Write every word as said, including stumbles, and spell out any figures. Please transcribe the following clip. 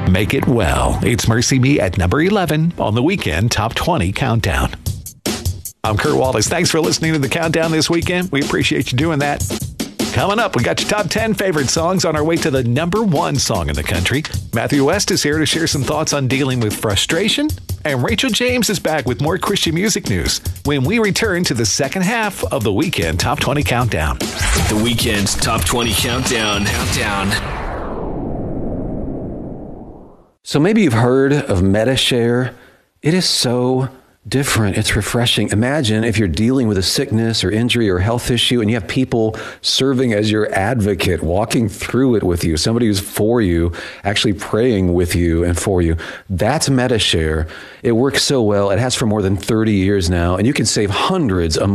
Make it well. It's Mercy Me at number eleven on the Weekend Top twenty Countdown. I'm Kurt Wallace. Thanks for listening to the Countdown this weekend. We appreciate you doing that. Coming up, we got your top ten favorite songs on our way to the number one song in the country. Matthew West is here to share some thoughts on dealing with frustration. And Rachel James is back with more Christian music news when we return to the second half of the Weekend Top twenty Countdown. The Weekend's Top twenty Countdown. Countdown. So maybe you've heard of MediShare. It is so different. It's refreshing. Imagine if you're dealing with a sickness or injury or health issue and you have people serving as your advocate, walking through it with you, somebody who's for you, actually praying with you and for you. That's MediShare. It works so well. It has for more than thirty years now, and you can save hundreds a month